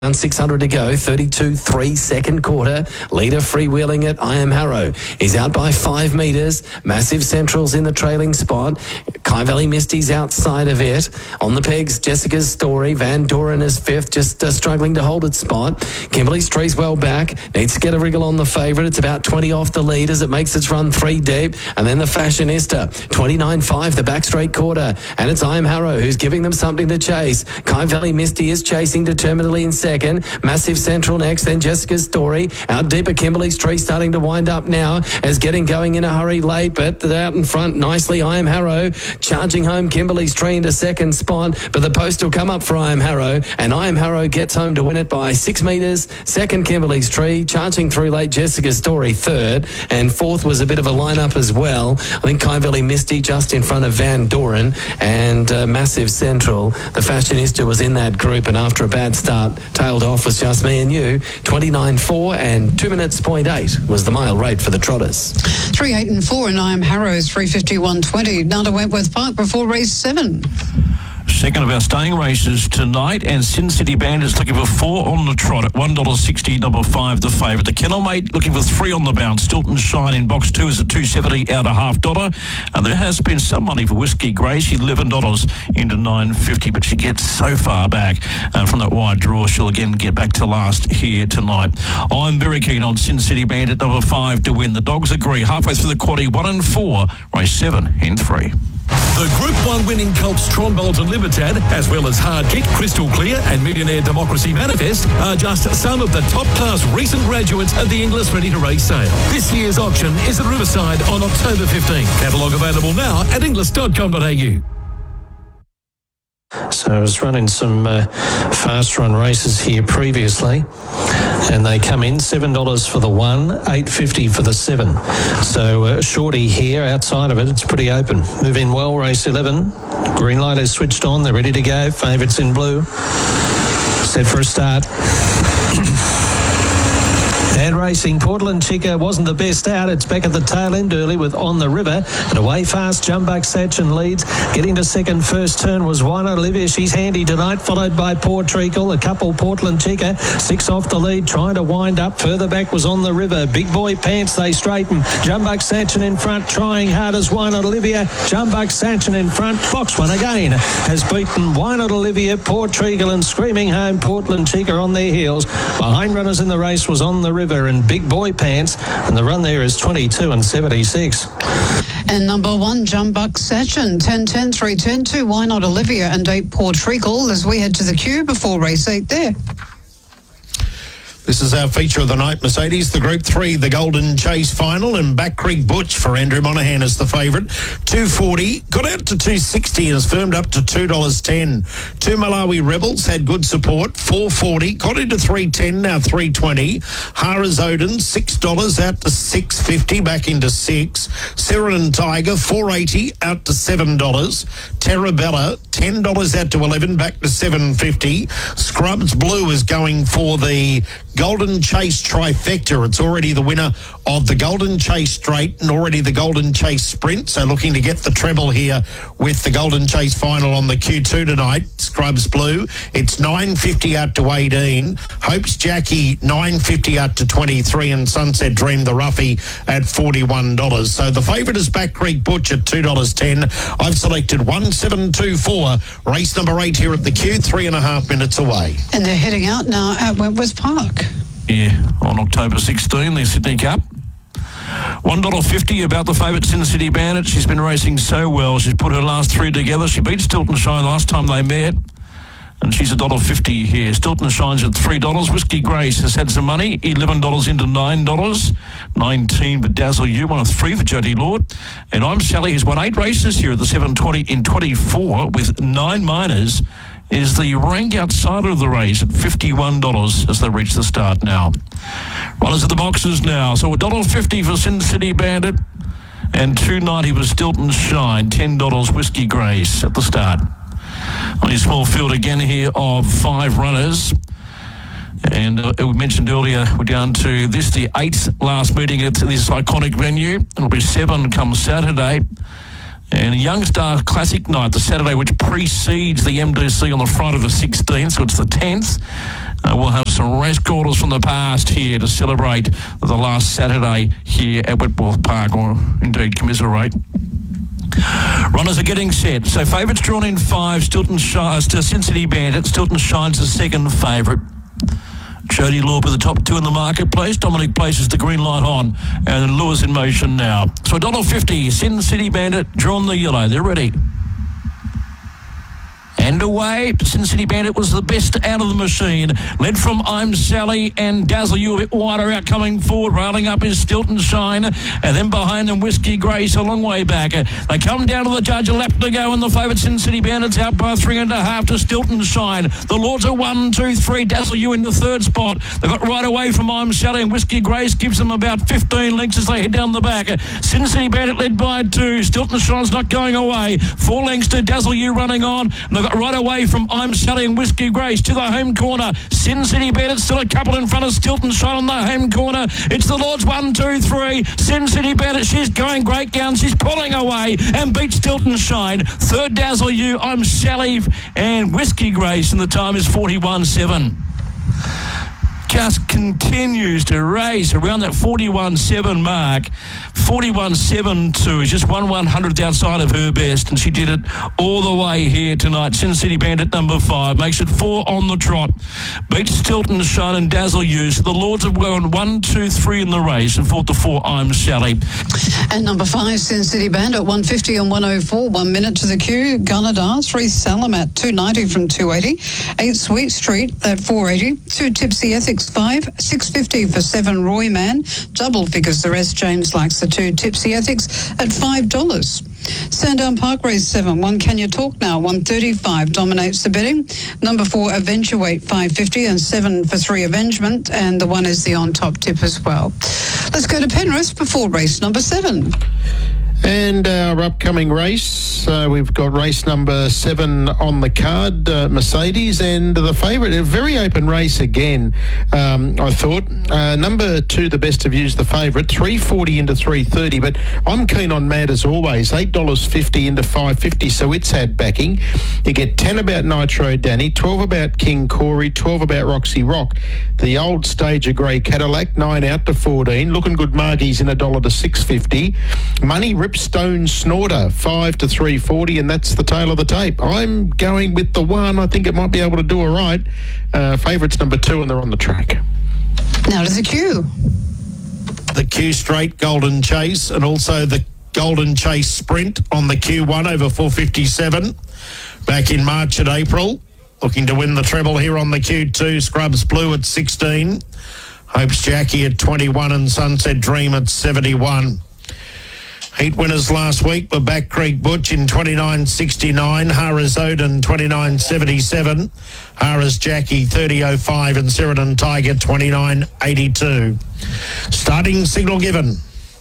Around 600 to go, 32.3 second quarter. Leader freewheeling it, I Am Harrow. He's out by 5 metres. Massive Central's in the trailing spot. Kai Valley Misty's outside of it. On the pegs, Jessica's Story. Van Doren is 5th, just struggling to hold its spot. Kimberley Street's well back. Needs to get a wriggle on the favourite. It's about 20 off the lead as it makes its run 3 deep. And then the Fashionista, 29.5, the back straight quarter. And it's I Am Harrow who's giving them something to chase. Kai Valley Misty is chasing determinedly in second. Massive Central next, then Jessica's Story. Out deeper, Kimberley's Tree starting to wind up now as getting going in a hurry late, but out in front nicely, I Am Harrow. Charging home Kimberley's Tree into second spot, but the post will come up for I Am Harrow, and I Am Harrow gets home to win it by 6 metres. Second, Kimberley's Tree. Charging through late, Jessica's Story third, and fourth was a bit of a lineup as well. I think Kai Valley Misty just in front of Van Doren and Massive Central. The Fashionista was in that group, and after a bad start, tailed off was Just Me and You. 29.4 and 2 minutes 0.8 was the mile rate for the Trotters. 3, 8 and 4 and I Am Harrow's 3:51.20. Now to Wentworth Park before race 7. Second of our staying races tonight, and Sin City Bandits looking for 4 on the trot at $1.60, number 5 the favourite. The Kennel Mate looking for 3 on the bounce. Stilton Shine in box 2 is at $2.70 out $0.50. And there has been some money for Whiskey Grace, $11 into $9.50, but she gets so far back from that wide draw. She'll again get back to last here tonight. I'm very keen on Sin City Bandit, number 5 to win. The dogs agree. Halfway through the quaddie, 1 and 4, race 7 in 3. The Group 1 winning Colts Trombolt and Libertad, as well as Hard Kick, Crystal Clear and Millionaire Democracy Manifest, are just some of the top-class recent graduates of the Inglis Ready to Race sale. This year's auction is at Riverside on October 15. Catalogue available now at inglis.com.au. So I was running some fast run races here previously, and they come in $7 for the 1, $8.50 for the 7. So shorty here, outside of it, it's pretty open. Move in well, race 11. Green light is switched on, they're ready to go. Favourites in blue. Set for a start. And racing, Portland Chica wasn't the best out. It's back at the tail end early with On the River. And away fast, Jumbuck Sachin leads. Getting to second, first turn was Wine Olivia. She's handy tonight, followed by Poor Treacle. A couple, Portland Chica. 6 off the lead, trying to wind up. Further back was On the River. Big Boy Pants, they straighten. Jumbuck Sachin in front, trying hard as Wine Olivia. Jumbuck Sachin in front. Fox One again has beaten Wine Olivia, Poor Treacle, and Screaming Home, Portland Chica on their heels. Behind runners in the race was On the River and Big Boy Pants, and the run there is 22 and 76. And number 1, Jumbuck Sachin, 10-10, 3-10, 2, Why Not Olivia, and 8, Poor Treacle, as we head to the queue before race 8 there. This is our feature of the night, Mercedes. The Group 3, the Golden Chase Final, and Back Creek Butch for Andrew Monaghan as the favourite. $2.40, got out to $2.60 and has firmed up to $2.10. 2 Malawi Rebels had good support, $4.40, got into $3.10, now $3.20. Hara's Odin, $6 out to $6.50, back into $6. Serenade Tiger, $4.80 out to $7. Terrabella, $10 out to $11, back to $7.50. Scrubs Blue is going for the Golden Chase Trifecta. It's already the winner of the Golden Chase Straight and already the Golden Chase Sprint. So looking to get the treble here with the Golden Chase Final on the Q2 tonight. Scrubs Blue, it's $9.50 out to $18. Hope's Jackie, $9.50 out to $23. And Sunset Dream, the roughie, at $41. So the favourite is Back Creek Butch at $2.10. I've selected 1724, race number 8 here at the Q, 3.5 minutes away. And they're heading out now at Wentworth Park. Yeah, on October 16, the Sydney Cup. $1.50 about the favourite Sin City Bandit. She's been racing so well. She's put her last 3 together. She beat Stilton Shine last time they met. And she's $1.50 here. Stilton Shine's at $3. Whiskey Grace has had some money. $11 into $9. 19 for Dazzle You. 1 of 3 for Jody Lord. And I'm Sally, who's won 8 races here at the 720 in 24 with 9 minors. Is the rank outsider of the race at $51 as they reach the start now. Runners at the boxes now. So $1.50 for Sin City Bandit and $2.90 for Stilton Shine. $10 Whiskey Grace at the start. On your small field again here of 5 runners. And we mentioned earlier, we're down to this, the 8th last meeting at this iconic venue. It'll be 7 come Saturday. And a Youngstar Classic Night, the Saturday which precedes the MDC on the Friday the 16th, so it's the 10th. We'll have some race quarters from the past here to celebrate the last Saturday here at Whitworth Park, or indeed commiserate. Runners are getting set. So favourites drawn in 5. Stilton Shines to Sin City Bandit. Stilton Shines the second favourite. Jody Law with the top 2 in the marketplace. Dominic places the green light on. And Lewis in motion now. So $1.50. Sin City Bandit drawn the yellow. They're ready. And away, Sin City Bandit was the best out of the machine. Led from I'm Sally and Dazzle You a bit wider out coming forward. Railing up is Stilton Shine. And then behind them, Whiskey Grace a long way back. They come down to the judge, a lap to go, and the favourite Sin City Bandits out by 3.5 to Stilton Shine. The Lords are 1, 2, 3. Dazzle You in the third spot. They got right away from I'm Sally, and Whiskey Grace gives them about 15 lengths as they head down the back. Sin City Bandit led by 2. Stilton Shine's not going away. 4 lengths to Dazzle You running on. And they've got right away from I'm Sally and Whiskey Grace to the home corner. Sin City Bandit still a couple in front of Stilton Shine on the home corner. It's the Lords 1, 2, 3. Sin City Bandit, she's going great down. She's pulling away and beats Stilton Shine. Third Dazzle You, I'm Sally and Whiskey Grace, and the time is 41.7. Just continues to race around that 41.7 mark. 41.72 is just 1/100th outside of her best, and she did it all the way here tonight. Sin City Bandit number 5 makes it 4 on the trot. Beats Stilton Shine and Dazzle You. So the Lords have gone 1, 2, 3 in the race and 4 to 4. I'm Sally. And number 5, Sin City Bandit, 150 and 104. 1 minute to the queue. Gunnedah, 3 Salamat, 290 from 280. 8 Sweet Street at 480. 2 Tipsy Ethics, 5. 650 for 7 Roy Man. Double figures the rest. James likes the 2 Tipsy Ethics at $5. Sandown Park race 7. 1 Can You Talk Now, 135 dominates the betting. Number 4 Eventuate, 550, and 7 for 3 Avengement, and the 1 is the on top tip as well. Let's go to Penrith before race number 7. And our upcoming race, we've got race number 7 on the card, Mercedes, and the favourite, a very open race again, I thought. Number 2, the best of you's the favourite, 340 into 330, but I'm keen on Mad as always, $8.50 into 550, so it's had backing. You get 10 about Nitro Danny, 12 about King Corey, 12 about Roxy Rock. The old Stager Grey Cadillac, 9 out to 14. Looking good Margies in $1 to 650. Money Ripstone Snorter, 5 to 340, and that's the tail of the tape. I'm going with the 1. I think it might be able to do all right. Favourites number 2, and they're on the track. Now to the queue. The Q Straight Golden Chase, and also the Golden Chase Sprint on the Q1 over 457 back in March and April. Looking to win the treble here on the Q2. Scrubs Blue at 16. Hopes Jackie at 21 and Sunset Dream at 71. Heat winners last week were Back Creek Butch in 29.69, Harris Odin 29.77, Harris Jackie 30.05 and Sheridan Tiger 29.82. Starting signal given.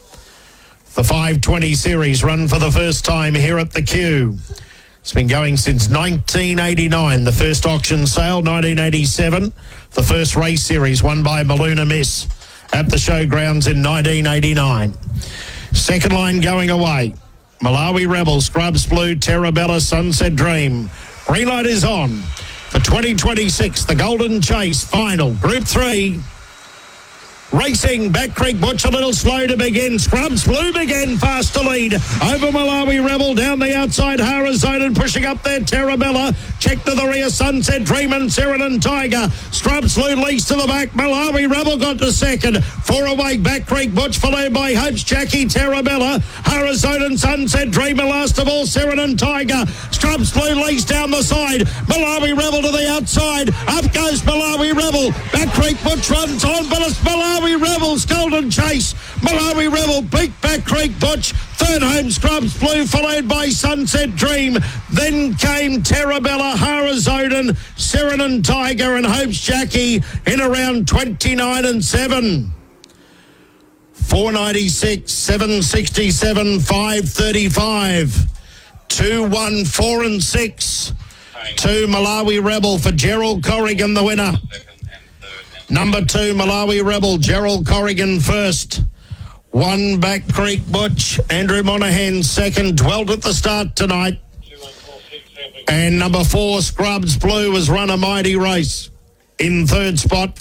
The 520 series run for the first time here at the Q. It's been going since 1989. The first auction sale, 1987. The first race series won by Maluna Miss at the showgrounds in 1989. Second line going away. Malawi Rebel, Scrubs Blue, Terrabella, Sunset Dream. Green light is on for 2026. The Golden Chase final. Group 3. Racing, Back Creek Butch a little slow to begin. Scrubs Blue begin fast to lead. Over Malawi Rebel, down the outside, Harazone pushing up there, Terrabella. Check to the rear, Sunset Dream and Sheridan Tiger. Scrubs Blue leads to the back. Malawi Rebel got to second. 4 away, Back Creek Butch, followed by Hopes Jackie, Terrabella. Harazone and Sunset Dream, and last of all, Sheridan Tiger. Scrubs Blue leads down the side. Malawi Rebel to the outside. Up goes Malawi Rebel. Back Creek Butch runs on, but it's Malawi Rebel's Golden Chase. Malawi Rebel beat Back Creek Butch. Third home, Scrubs Blue, followed by Sunset Dream. Then came Terrabella, Harazone, Sheridan Tiger and Hopes Jackie in around 29 and 7. 496, 767, 535. 2, 1, 4 and 6. 2 Malawi Rebel for Gerald Corrigan, the winner. Number 2, Malawi Rebel, Gerald Corrigan first. 1 Back Creek Butch, Andrew Monaghan second, dwelt at the start tonight. And number 4, Scrubs Blue, has run a mighty race. In third spot,